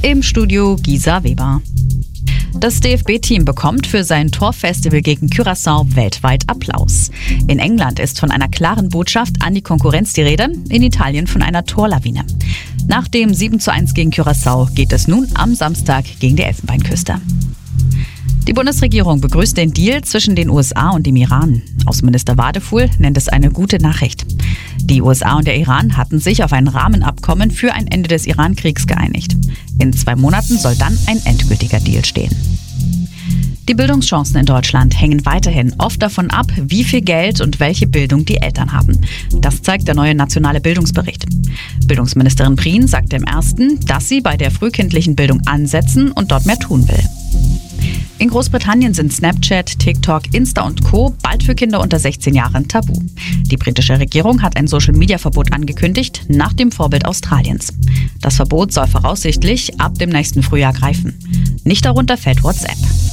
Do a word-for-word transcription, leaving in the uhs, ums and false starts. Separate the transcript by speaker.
Speaker 1: Im Studio Gisa Weber. Das D F B-Team bekommt für sein Torfestival gegen Curaçao weltweit Applaus. In England ist von einer klaren Botschaft an die Konkurrenz die Rede, in Italien von einer Torlawine. Nach dem sieben zu eins gegen Curaçao geht es nun am Samstag gegen die Elfenbeinküste. Die Bundesregierung begrüßt den Deal zwischen den U S A und dem Iran. Außenminister Wadefuhl nennt es eine gute Nachricht. Die U S A und der Iran hatten sich auf ein Rahmenabkommen für ein Ende des Iran-Kriegs geeinigt. In zwei Monaten soll dann ein endgültiger Deal stehen. Die Bildungschancen in Deutschland hängen weiterhin oft davon ab, wie viel Geld und welche Bildung die Eltern haben. Das zeigt der neue nationale Bildungsbericht. Bildungsministerin Prien sagte im ersten, dass sie bei der frühkindlichen Bildung ansetzen und dort mehr tun will. In Großbritannien sind Snapchat, TikTok, Insta und Co. bald für Kinder unter sechzehn Jahren tabu. Die britische Regierung hat ein Social-Media-Verbot angekündigt, nach dem Vorbild Australiens. Das Verbot soll voraussichtlich ab dem nächsten Frühjahr greifen. Nicht darunter fällt WhatsApp.